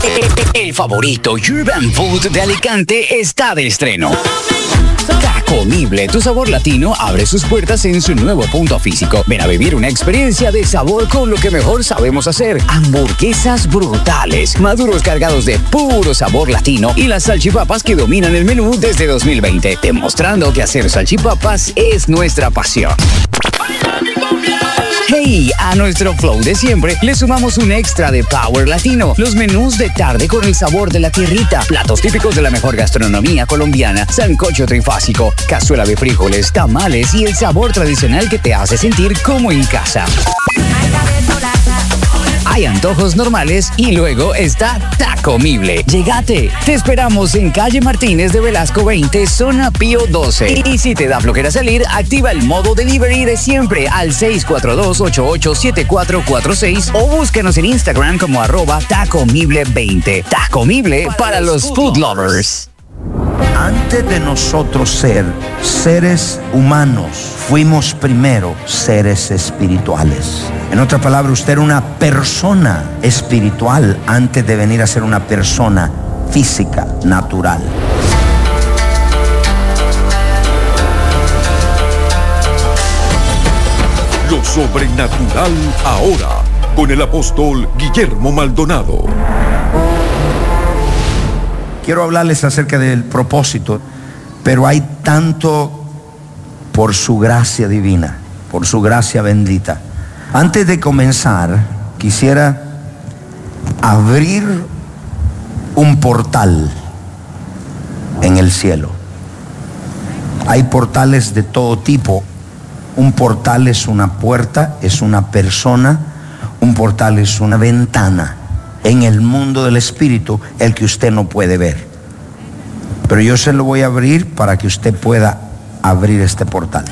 El favorito Urban Food de Alicante está de estreno. Tacomible, tu sabor latino, abre sus puertas en su nuevo punto físico. Ven a vivir una experiencia de sabor con lo que mejor sabemos hacer. Hamburguesas brutales, maduros cargados de puro sabor latino y las salchipapas que dominan el menú desde 2020, demostrando que hacer salchipapas es nuestra pasión. Hey, a nuestro flow de siempre le sumamos un extra de Power Latino. Los menús de tarde con el sabor de la tierrita, platos típicos de la mejor gastronomía colombiana, sancocho trifásico, cazuela de frijoles, tamales y el sabor tradicional que te hace sentir como en casa. Hay antojos normales y luego está Tacomible. Llegate. Te esperamos en calle Martínez de Velasco 20, zona Pío 12. Y si te da flojera salir, activa el modo delivery de siempre al 642-887446 o búscanos en Instagram como @Tacomible20. Tacomible para los food lovers. Antes de nosotros ser seres humanos, fuimos primero seres espirituales. En otras palabras, usted era una persona espiritual antes de venir a ser una persona física, natural. Lo sobrenatural ahora, con el apóstol Guillermo Maldonado. Quiero hablarles acerca del propósito, pero hay tanto por su gracia divina, por su gracia bendita. Antes de comenzar, quisiera abrir un portal en el cielo. Hay portales de todo tipo. Un portal es una puerta, es una persona. Un portal es una ventana en el mundo del espíritu, el que usted no puede ver. Pero yo se lo voy a abrir para que usted pueda abrir este portal.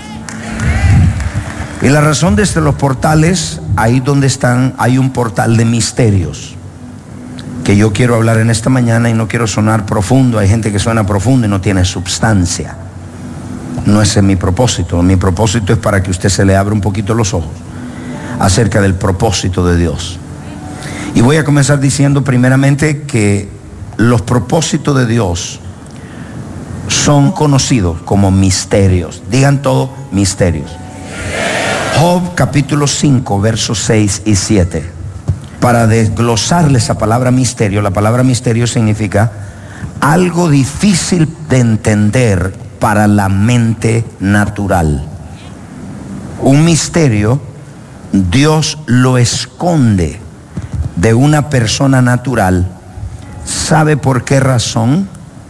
Y la razón de los portales, ahí donde están, hay un portal de misterios que yo quiero hablar en esta mañana, y no quiero sonar profundo. Hay gente que suena profundo y no tiene substancia. No ese es mi propósito. Mi propósito es para que usted se le abra un poquito los ojos acerca del propósito de Dios. Y voy a comenzar diciendo primeramente que los propósitos de Dios son conocidos como misterios. Digan todo, misterios. Job capítulo 5, versos 6 y 7. Para desglosarle esa palabra misterio, la palabra misterio significa algo difícil de entender para la mente natural. Un misterio, Dios lo esconde de una persona natural. ¿Sabe por qué razón?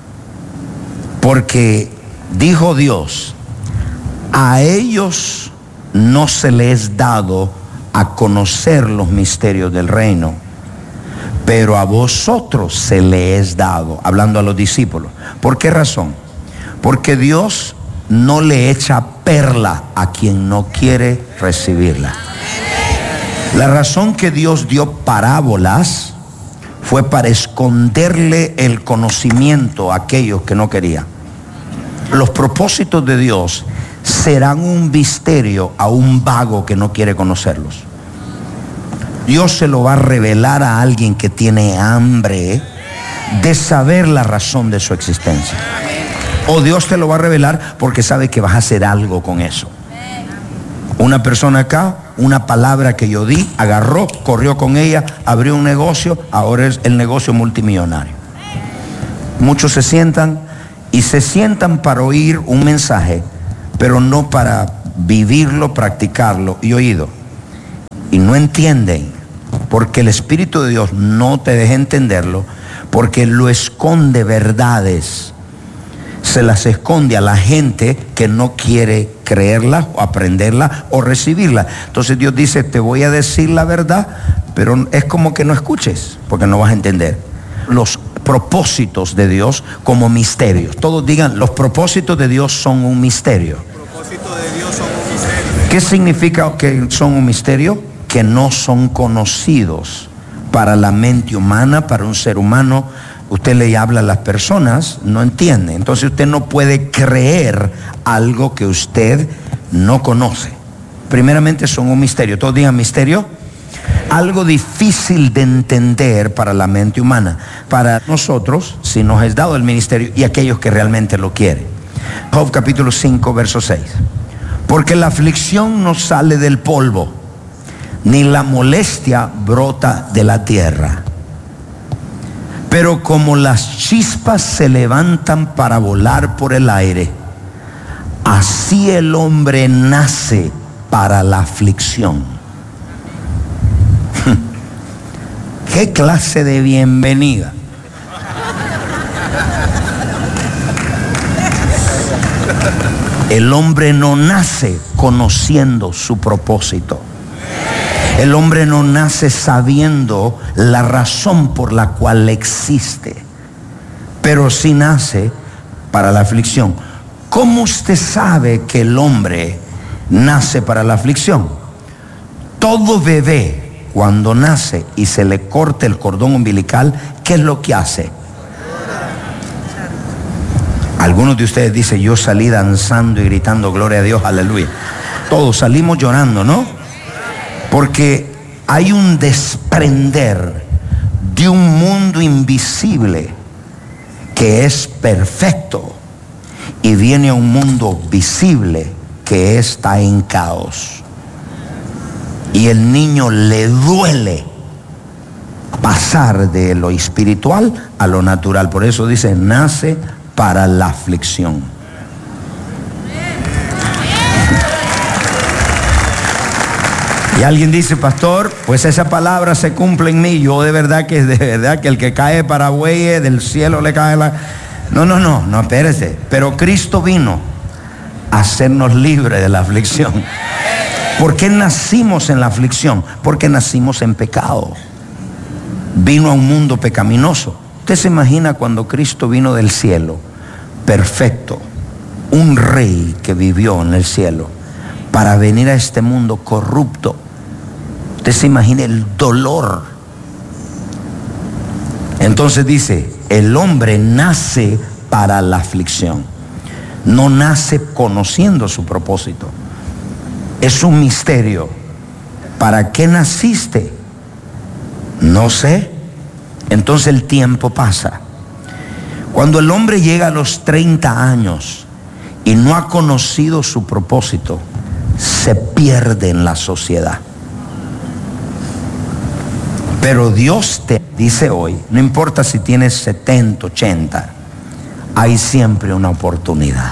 Porque dijo Dios, a ellos no se les es dado a conocer los misterios del reino, pero a vosotros se les es dado, hablando a los discípulos. ¿Por qué razón? Porque Dios no le echa perla a quien no quiere recibirla. La razón que Dios dio parábolas fue para esconderle el conocimiento a aquellos que no querían. Los propósitos de Dios serán un misterio a un vago que no quiere conocerlos. Dios se lo va a revelar a alguien que tiene hambre de saber la razón de su existencia. O Dios te lo va a revelar porque sabe que vas a hacer algo con eso. Una persona acá, una palabra que yo di, agarró, corrió con ella, abrió un negocio, ahora es el negocio multimillonario. Muchos se sientan para oír un mensaje, pero no para vivirlo, practicarlo y oído. Y no entienden, porque el Espíritu de Dios no te deja entenderlo, porque lo esconde verdades. Se las esconde a la gente que no quiere creerla o aprenderla o recibirla. Entonces Dios dice, te voy a decir la verdad, pero es como que no escuches, porque no vas a entender. Los propósitos de Dios como misterios. Todos digan, los propósitos de Dios son un misterio. Los propósitos de Dios son un misterio. ¿Qué significa que son un misterio? Que no son conocidos para la mente humana, para un ser humano. Usted le habla a las personas, no entiende. Entonces usted no puede creer algo que usted no conoce. Primeramente son un misterio. Todos digan misterio. algo difícil de entender para la mente humana. Para nosotros, si nos es dado el ministerio y aquellos que realmente lo quieren. Job capítulo 5, verso 6. Porque la aflicción no sale del polvo, ni la molestia brota de la tierra. Pero como las chispas se levantan para volar por el aire, así el hombre nace para la aflicción. ¿Qué clase de bienvenida? El hombre no nace conociendo su propósito. El hombre no nace sabiendo la razón por la cual existe, pero sí nace para la aflicción. ¿Cómo usted sabe que el hombre nace para la aflicción? Todo bebé, cuando nace y se le corta el cordón umbilical, ¿qué es lo que hace? Algunos de ustedes dicen, yo salí danzando y gritando gloria a Dios, aleluya. Todos salimos llorando, ¿no? Porque hay un desprender de un mundo invisible que es perfecto y viene a un mundo visible que está en caos. Y el niño le duele pasar de lo espiritual a lo natural. Por eso dice, nace para la aflicción. Y alguien dice, pastor, pues esa palabra se cumple en mí. Yo de verdad que el que cae para bueyes, del cielo le cae la... No, espérese. Pero Cristo vino a hacernos libres de la aflicción. ¿Por qué nacimos en la aflicción? Porque nacimos en pecado. Vino a un mundo pecaminoso. Usted se imagina cuando Cristo vino del cielo, perfecto, un rey que vivió en el cielo, para venir a este mundo corrupto. Usted se imagina el dolor. Entonces dice, el hombre nace para la aflicción. No nace conociendo su propósito. Es un misterio. ¿Para qué naciste? No sé. Entonces el tiempo pasa. Cuando el hombre llega a los 30 años y no ha conocido su propósito, se pierde en la sociedad. Pero Dios te dice hoy, no importa si tienes 70, 80, hay siempre una oportunidad.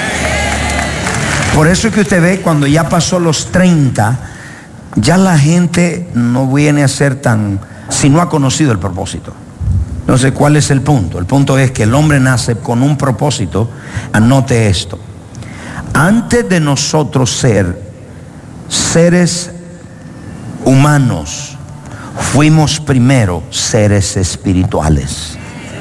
Por eso es que usted ve cuando ya pasó los 30, ya la gente no viene a ser tan, si no ha conocido el propósito. Entonces, ¿cuál es el punto? El punto es que el hombre nace con un propósito. Anote esto. Antes de nosotros ser seres humanos, fuimos primero seres espirituales.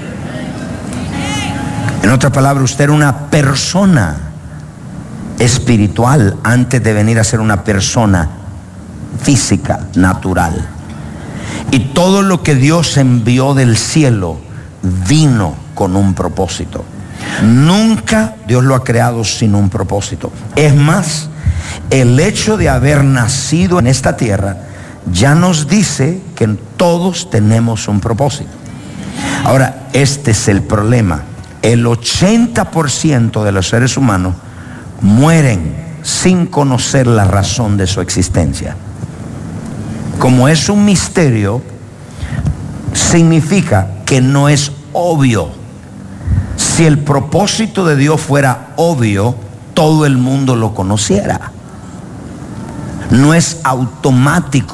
En otras palabras, usted era una persona espiritual antes de venir a ser una persona física, natural. Y todo lo que Dios envió del cielo vino con un propósito. Nunca Dios lo ha creado sin un propósito. Es más, el hecho de haber nacido en esta tierra ya nos dice que todos tenemos un propósito. Ahora, este es el problema. El 80% de los seres humanos mueren sin conocer la razón de su existencia. Como es un misterio, significa que no es obvio. Si el propósito de Dios fuera obvio, todo el mundo lo conociera. No es automático.